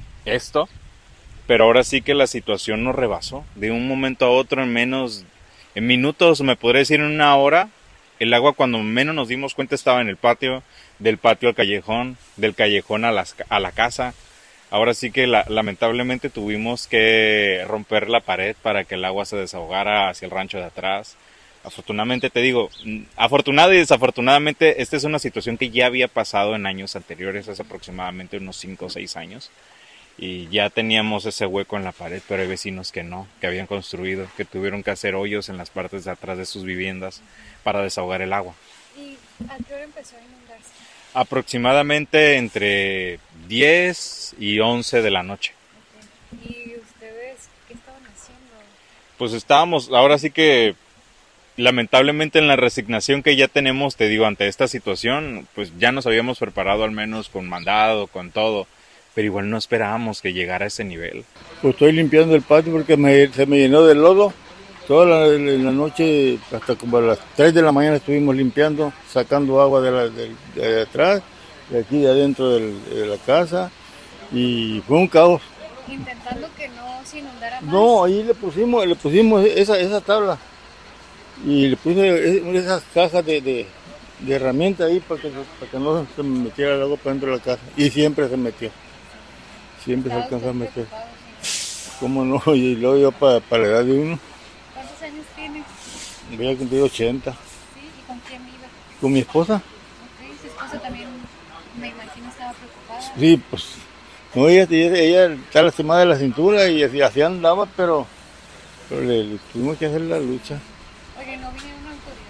pero ahora sí que la situación nos rebasó. De un momento a otro, en minutos, me podría decir en una hora, el agua cuando menos nos dimos cuenta estaba en el patio, del patio al callejón, del callejón a la casa. Ahora sí que lamentablemente tuvimos que romper la pared para que el agua se desahogara hacia el rancho de atrás. Afortunadamente, te digo, afortunada y desafortunadamente, esta es una situación que ya había pasado en años anteriores, hace aproximadamente unos 5 o 6 años. Y ya teníamos ese hueco en la pared, pero hay vecinos que no, que habían construido, que tuvieron que hacer hoyos en las partes de atrás de sus viviendas para desahogar el agua. ¿Y a qué hora empezó a inundarse? Aproximadamente entre 10 y 11 de la noche. Okay. ¿Y ustedes qué estaban haciendo? Pues estábamos, ahora sí que lamentablemente en la resignación que ya tenemos, te digo, ante esta situación, pues ya nos habíamos preparado al menos con mandado, con todo. Pero igual no esperábamos que llegara a ese nivel. Pues estoy limpiando el patio porque se me llenó de lodo. Toda la noche, hasta como a las 3 de la mañana estuvimos limpiando, sacando agua de atrás, de aquí de adentro de la casa. Y fue un caos. Intentando que no se inundara más. No, ahí le pusimos esa tabla. Y le puse esas cajas de herramientas ahí para que no se metiera el agua para dentro de la casa. Y siempre se metió. Siempre se alcanza a meter. ¿Cómo no? Y luego yo para la edad de uno. ¿Cuántos años tienes? Voy a cumplir 80. ¿Sí? ¿Y con quién vive? Con mi esposa. Okay. ¿Su esposa también, me imagino, estaba preocupada? Sí, pues. No, ella está lastimada de la cintura y así andaba, pero le tuvimos que hacer la lucha. Oye, ¿no vinieron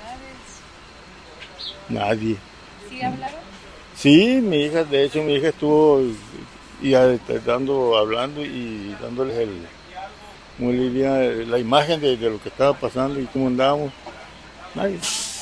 autoridades? Nadie. ¿Sí hablaron? Sí, mi hija estuvo hablando y dándoles la imagen de lo que estaba pasando y cómo andábamos. Nadie.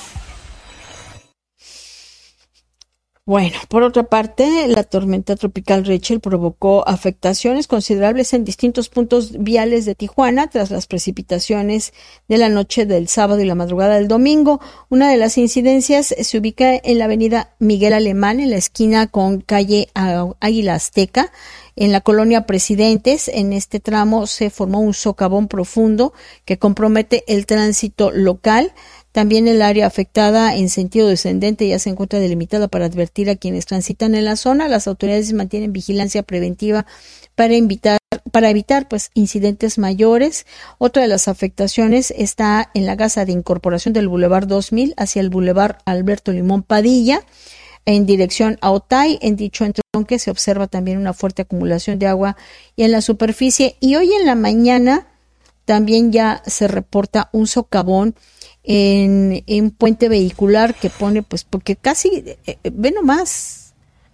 Bueno, por otra parte, la tormenta tropical Rachel provocó afectaciones considerables en distintos puntos viales de Tijuana tras las precipitaciones de la noche del sábado y la madrugada del domingo. Una de las incidencias se ubica en la avenida Miguel Alemán, en la esquina con calle Águila Azteca, en la colonia Presidentes. En este tramo se formó un socavón profundo que compromete el tránsito local. También el área afectada en sentido descendente ya se encuentra delimitada para advertir a quienes transitan en la zona. Las autoridades mantienen vigilancia preventiva para evitar pues incidentes mayores. Otra de las afectaciones está en la gasa de incorporación del Boulevard 2000 hacia el Boulevard Alberto Limón Padilla, en dirección a Otay. En dicho entronque se observa también una fuerte acumulación de agua y en la superficie. Y hoy en la mañana también ya se reporta un socavón en puente vehicular que pone, pues, porque casi, ve nomás,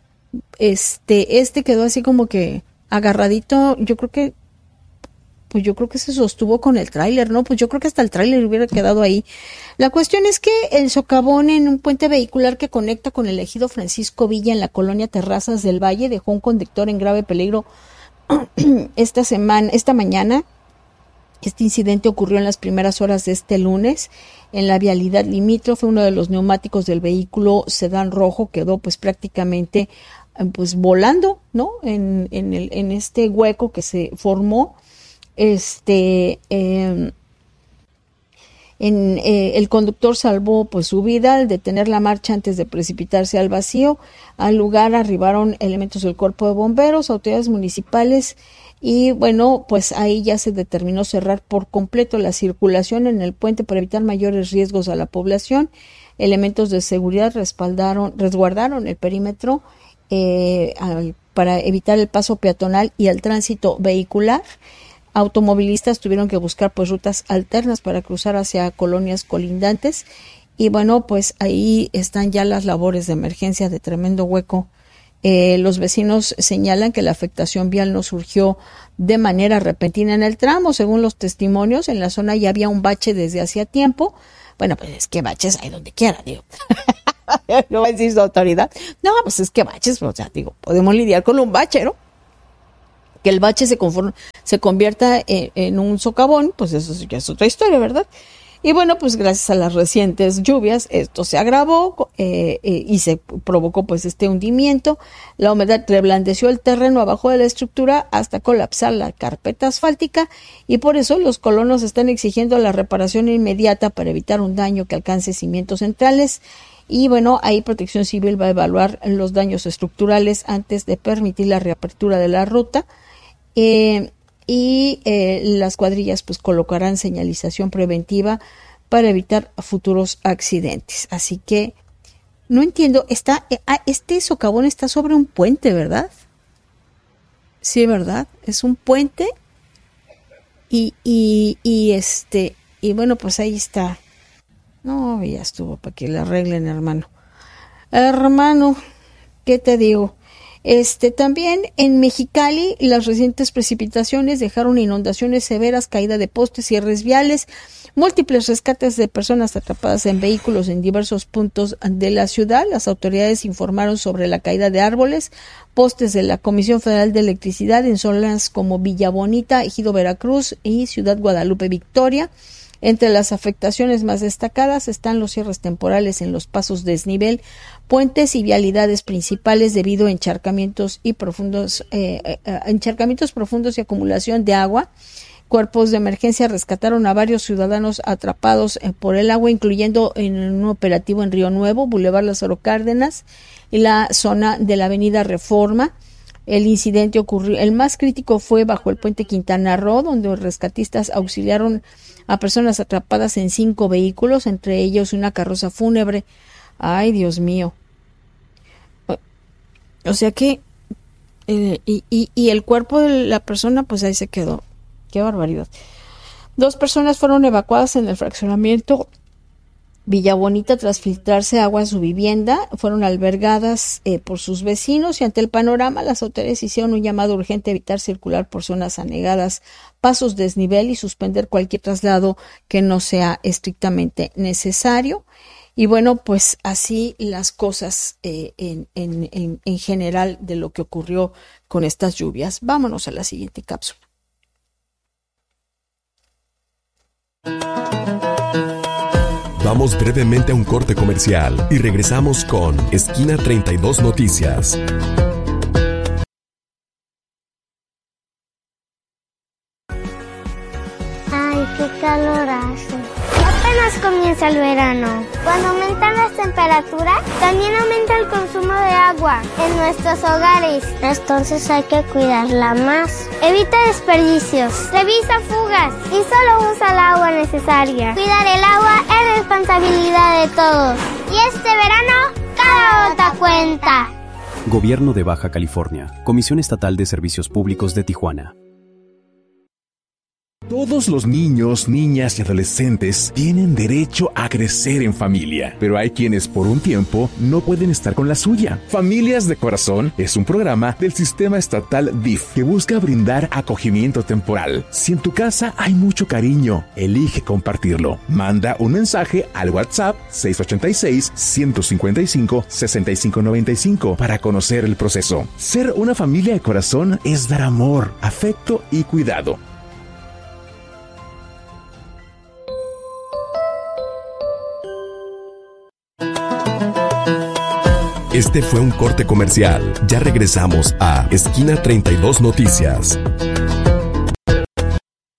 este quedó así como que agarradito. Yo creo que se sostuvo con el tráiler, ¿no? Pues yo creo que hasta el tráiler hubiera quedado ahí. La cuestión es que el socavón en un puente vehicular que conecta con el ejido Francisco Villa en la colonia Terrazas del Valle dejó un conductor en grave peligro esta mañana. Este incidente ocurrió en las primeras horas de este lunes en la vialidad limítrofe. Uno de los neumáticos del vehículo sedán rojo quedó pues prácticamente pues volando, ¿no? En este hueco que se formó. El conductor salvó pues su vida al detener la marcha antes de precipitarse al vacío. Al lugar arribaron elementos del cuerpo de bomberos, autoridades municipales, y bueno, pues ahí ya se determinó cerrar por completo la circulación en el puente para evitar mayores riesgos a la población. Elementos de seguridad resguardaron el perímetro para evitar el paso peatonal y el tránsito vehicular. Automovilistas tuvieron que buscar pues rutas alternas para cruzar hacia colonias colindantes, y bueno, pues ahí están ya las labores de emergencia de tremendo hueco. Los vecinos señalan que la afectación vial no surgió de manera repentina en el tramo. Según los testimonios, en la zona ya había un bache desde hacía tiempo. Bueno, pues es que baches hay donde quiera, digo. No va a decir su autoridad. No, pues es que baches, o sea, digo, podemos lidiar con un bache, ¿no? Que el bache se convierta en un socavón, pues eso ya es otra historia, ¿verdad? Y bueno, pues gracias a las recientes lluvias esto se agravó y se provocó pues este hundimiento. La humedad reblandeció el terreno abajo de la estructura hasta colapsar la carpeta asfáltica, y por eso los colonos están exigiendo la reparación inmediata para evitar un daño que alcance cimientos centrales. Y bueno, ahí Protección Civil va a evaluar los daños estructurales antes de permitir la reapertura de la ruta. Las cuadrillas pues colocarán señalización preventiva para evitar futuros accidentes. Así que no entiendo, este socavón está sobre un puente, ¿verdad? Sí, ¿verdad? Es un puente y bueno, pues ahí está. No, ya estuvo para que le arreglen, hermano. Hermano, ¿qué te digo? También en Mexicali, las recientes precipitaciones dejaron inundaciones severas, caída de postes, cierres viales, múltiples rescates de personas atrapadas en vehículos en diversos puntos de la ciudad. Las autoridades informaron sobre la caída de árboles, postes de la Comisión Federal de Electricidad en zonas como Villa Bonita, Ejido Veracruz y Ciudad Guadalupe Victoria. Entre las afectaciones más destacadas están los cierres temporales en los pasos desnivel, puentes y vialidades principales debido a encharcamientos profundos y acumulación de agua. Cuerpos de emergencia rescataron a varios ciudadanos atrapados por el agua, incluyendo en un operativo en Río Nuevo, Boulevard Lázaro Cárdenas y la zona de la Avenida Reforma. El incidente ocurrió, el más crítico fue bajo el puente Quintana Roo, donde rescatistas auxiliaron a personas atrapadas en 5 vehículos, entre ellos una carroza fúnebre. Ay, Dios mío. O sea que y el cuerpo de la persona pues ahí se quedó. Qué barbaridad. 2 personas fueron evacuadas en el fraccionamiento Villa Bonita tras filtrarse agua en su vivienda. Fueron albergadas por sus vecinos, y ante el panorama las autoridades hicieron un llamado urgente a evitar circular por zonas anegadas, pasos desnivel y suspender cualquier traslado que no sea estrictamente necesario. Y bueno, pues así las cosas en general de lo que ocurrió con estas lluvias. Vámonos a la siguiente cápsula. Vamos brevemente a un corte comercial y regresamos con Esquina 32 Noticias. Ay, qué calor hace. Apenas comienza el verano. Cuando aumentan las temperaturas, también aumenta el consumo de agua en nuestros hogares. Entonces hay que cuidarla más. Evita desperdicios, revisa fugas y solo usa el agua necesaria. Cuidar el agua es responsabilidad de todos. Y este verano, cada gota cuenta. Gobierno de Baja California. Comisión Estatal de Servicios Públicos de Tijuana. Todos los niños, niñas y adolescentes tienen derecho a crecer en familia, pero hay quienes por un tiempo no pueden estar con la suya. Familias de Corazón es un programa del sistema estatal DIF que busca brindar acogimiento temporal. Si en tu casa hay mucho cariño, elige compartirlo. Manda un mensaje al WhatsApp 686-155-6595 para conocer el proceso. Ser una familia de corazón es dar amor, afecto y cuidado. Este fue un corte comercial. Ya regresamos a Esquina 32 Noticias.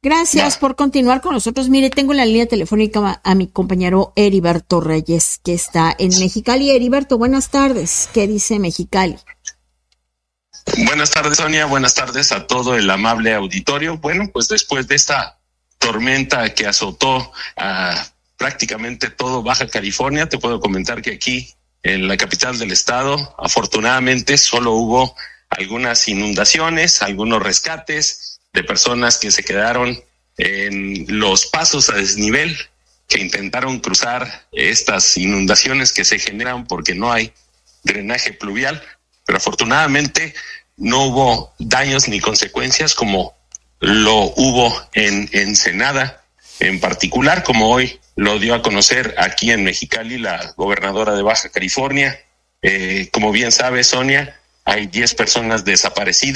Gracias por continuar con nosotros. Mire, tengo en la línea telefónica a mi compañero Heriberto Reyes, que está en Mexicali. Heriberto, buenas tardes. ¿Qué dice Mexicali? Buenas tardes, Sonia. Buenas tardes a todo el amable auditorio. Bueno, pues después de esta tormenta que azotó a prácticamente todo Baja California, te puedo comentar que aquí en la capital del estado, afortunadamente, solo hubo algunas inundaciones, algunos rescates de personas que se quedaron en los pasos a desnivel, que intentaron cruzar estas inundaciones que se generan porque no hay drenaje pluvial, pero afortunadamente no hubo daños ni consecuencias como lo hubo en Ensenada en particular, como hoy lo dio a conocer aquí en Mexicali la gobernadora de Baja California. Como bien sabe, Sonia, hay 10 personas desaparecidas.